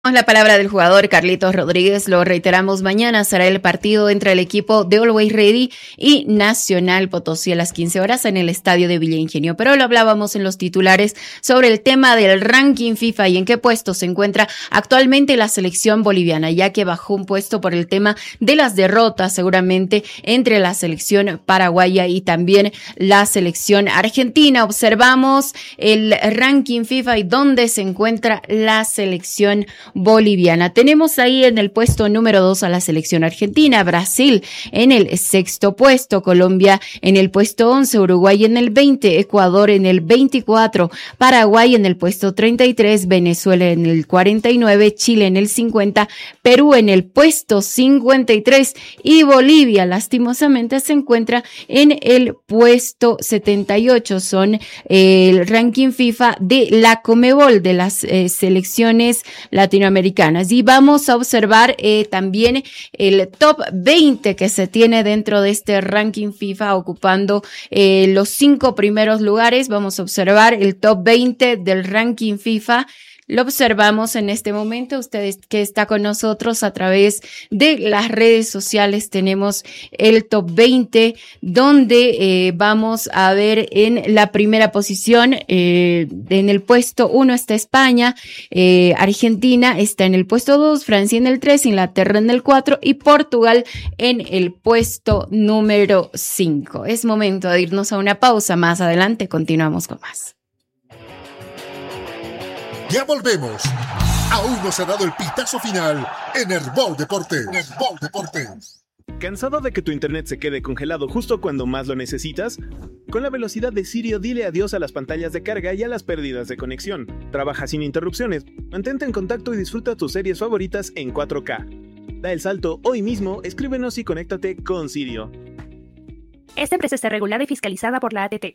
La palabra del jugador Carlitos Rodríguez, lo reiteramos, mañana será el partido entre el equipo de Always Ready y Nacional Potosí a las 15 horas en el estadio de Villa Ingenio. Pero lo hablábamos en los titulares sobre el tema del ranking FIFA y en qué puesto se encuentra actualmente la selección boliviana, ya que bajó un puesto por el tema de las derrotas seguramente entre la selección paraguaya y también la selección argentina. Observamos el ranking FIFA y dónde se encuentra la selección boliviana. Tenemos ahí en el puesto número 2 a la selección argentina, Brasil en el 6º puesto, Colombia en el puesto 11, Uruguay en el 20, Ecuador en el 24, Paraguay en el puesto 33, Venezuela en el 49, Chile en el 50, Perú en el puesto 53 y Bolivia lastimosamente se encuentra en el puesto 78. Son el ranking FIFA de la Conmebol de las selecciones latinoamericanas. Y vamos a observar también el top 20 que se tiene dentro de este ranking FIFA ocupando los 5 primeros lugares. Vamos a observar el top 20 del ranking FIFA. Lo observamos en este momento, ustedes que está con nosotros a través de las redes sociales, tenemos el top 20 donde vamos a ver en la primera posición, en el puesto 1 está España, Argentina está en el puesto 2, Francia en el 3, Inglaterra en el 4 y Portugal en el puesto número 5. Es momento de irnos a una pausa, más adelante continuamos con más. Ya volvemos. Aún no se ha dado el pitazo final en Herbol Deportes. ¿Cansado de que tu internet se quede congelado justo cuando más lo necesitas? Con la velocidad de Sirio, dile adiós a las pantallas de carga y a las pérdidas de conexión. Trabaja sin interrupciones, mantente en contacto y disfruta tus series favoritas en 4K. Da el salto hoy mismo, escríbenos y conéctate con Sirio. Esta empresa está regulada y fiscalizada por la ATT.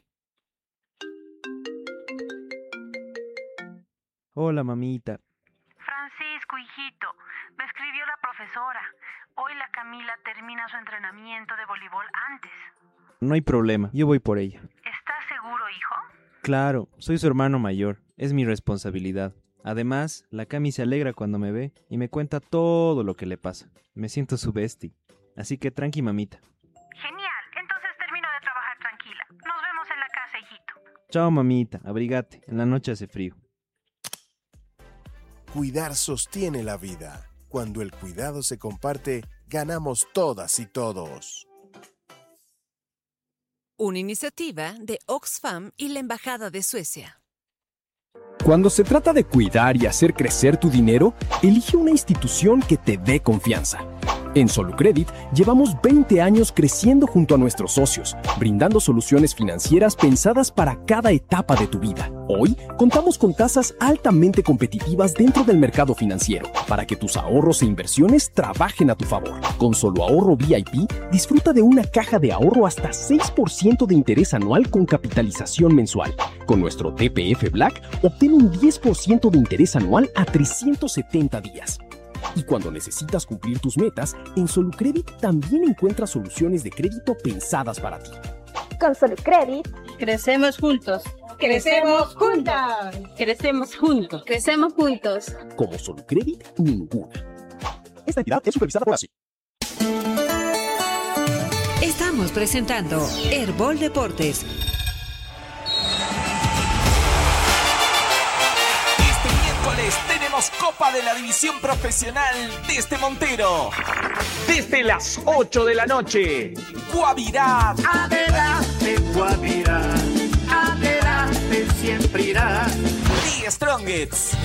Hola, mamita. Francisco, hijito, me escribió la profesora. Hoy la Camila termina su entrenamiento de voleibol antes. No hay problema, yo voy por ella. ¿Estás seguro, hijo? Claro, soy su hermano mayor, es mi responsabilidad. Además, la Cami se alegra cuando me ve y me cuenta todo lo que le pasa. Me siento su bestie, así que tranqui, mamita. Genial, entonces termino de trabajar tranquila. Nos vemos en la casa, hijito. Chao, mamita, abrigate, en la noche hace frío. Cuidar sostiene la vida. Cuando el cuidado se comparte, ganamos todas y todos. Una iniciativa de Oxfam y la Embajada de Suecia. Cuando se trata de cuidar y hacer crecer tu dinero, elige una institución que te dé confianza. En Solucredit llevamos 20 años creciendo junto a nuestros socios, brindando soluciones financieras pensadas para cada etapa de tu vida. Hoy contamos con tasas altamente competitivas dentro del mercado financiero para que tus ahorros e inversiones trabajen a tu favor. Con Solo Ahorro VIP, disfruta de una caja de ahorro hasta 6% de interés anual con capitalización mensual. Con nuestro TPF Black, obtén un 10% de interés anual a 370 días. Y cuando necesitas cumplir tus metas, en Solucredit también encuentras soluciones de crédito pensadas para ti. Con Solucredit, crecemos juntos. ¡Crecemos juntas! Crecemos juntos. ¡Crecemos juntos! Como Solucredit, ninguna. Esta entidad es supervisada por ASI. Estamos presentando Herbol Deportes. Tenemos Copa de la División Profesional desde Montero. Desde las 8 de la noche. Guavirá. Adelante, Guavirá. Adelante, siempre irá. The Strongest.